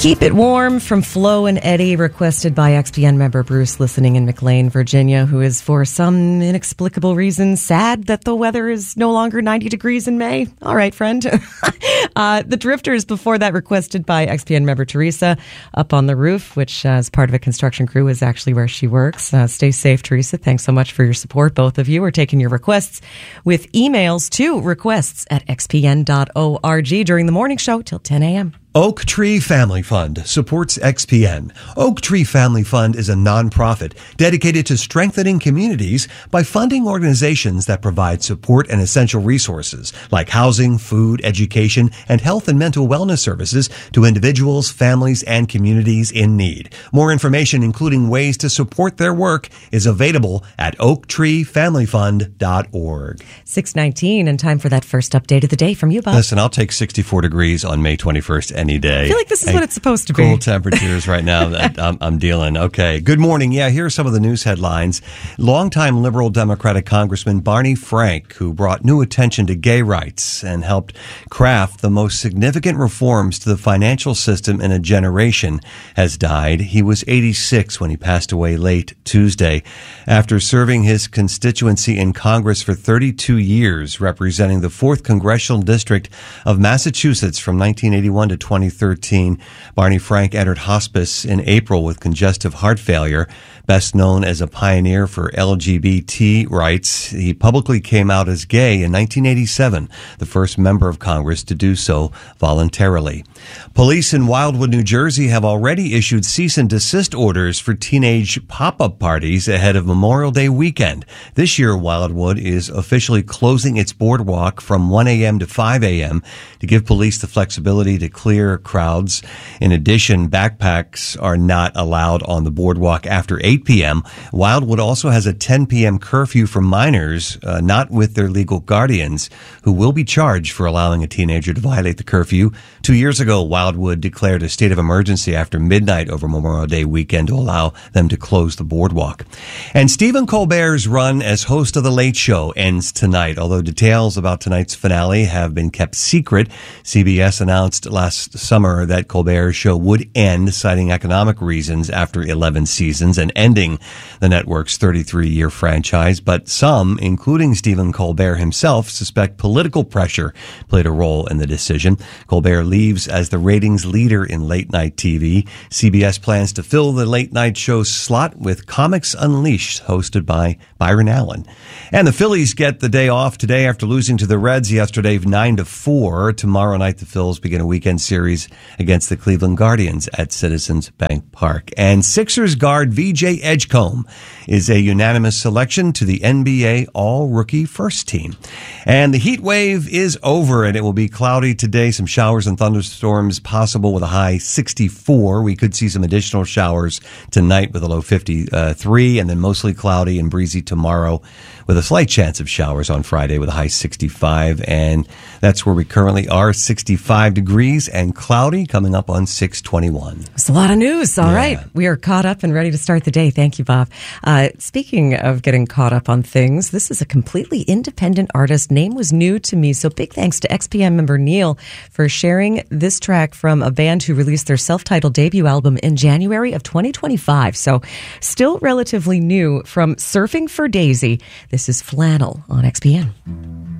Keep It Warm from Flo and Eddie, requested by XPN member Bruce, listening in McLean, Virginia, who is, for some inexplicable reason, sad that the weather is no longer 90 degrees in May. All right, friend. The Drifters, before that, requested by XPN member Teresa, Up on the Roof, which, as part of a construction crew, is actually where she works. Stay safe, Teresa. Thanks so much for your support. Both of you are taking your requests with emails to requests@xpn.org during the morning show till 10 a.m. Oak Tree Family Fund supports XPN. Oak Tree Family Fund is a nonprofit dedicated to strengthening communities by funding organizations that provide support and essential resources like housing, food, education, and health and mental wellness services to individuals, families, and communities in need. More information, including ways to support their work, is available at oaktreefamilyfund.org. 6:19, and time for that first update of the day from you, Bob. Listen, I'll take 64 degrees on May 21st any day. I feel like this is what it's supposed to be. Cool temperatures right now that I'm dealing. Okay. Good morning. Yeah, here are some of the news headlines. Longtime liberal Democratic Congressman Barney Frank, who brought new attention to gay rights and helped craft the most significant reforms to the financial system in a generation, has died. He was 86 when he passed away late Tuesday. After serving his constituency in Congress for 32 years, representing the 4th Congressional District of Massachusetts from 1981 to 2013, Barney Frank entered hospice in April with congestive heart failure. Best known as a pioneer for LGBT rights, he publicly came out as gay in 1987, the first member of Congress to do so voluntarily. Police in Wildwood, New Jersey have already issued cease and desist orders for teenage pop-up parties ahead of Memorial Day weekend. This year, Wildwood is officially closing its boardwalk from 1 a.m. to 5 a.m. to give police the flexibility to clear crowds. In addition, backpacks are not allowed on the boardwalk after 8 p.m. Wildwood also has a 10 p.m. curfew for minors, not with their legal guardians, who will be charged for allowing a teenager to violate the curfew. 2 years ago, Wildwood declared a state of emergency after midnight over Memorial Day weekend to allow them to close the boardwalk. And Stephen Colbert's run as host of The Late Show ends tonight. Although details about tonight's finale have been kept secret, CBS announced last summer that Colbert's show would end, citing economic reasons, after 11 seasons and ending the network's 33-year franchise. But some, including Stephen Colbert himself, suspect political pressure played a role in the decision. Colbert leaves as the ratings leader in late-night TV. CBS plans to fill the late-night show's slot with Comics Unleashed, hosted by Byron Allen. And the Phillies get the day off today after losing to the Reds yesterday 9-4. Tomorrow night, the Phils begin a weekend series against the Cleveland Guardians at Citizens Bank Park. And Sixers guard VJ Edgecombe is a unanimous selection to the NBA All-Rookie First Team. And the heat wave is over, and it will be cloudy today. Some showers and thunderstorms possible with a high 64. We could see some additional showers tonight with a low 53, and then mostly cloudy and breezy tomorrow with a slight chance of showers on Friday with a high 65. And that's where we currently are, 65 degrees and cloudy, coming up on 6:21. It's a lot of news. All right. We are caught up and ready to start the day. Thank you, Bob. Speaking of getting caught up on things, this is a completely independent artist. Name was new to me, so big thanks to XPN member Neil for sharing this track from a band who released their self-titled debut album in January of 2025. So still relatively new, from Surfing for Daisy. This is Flannel on XPN.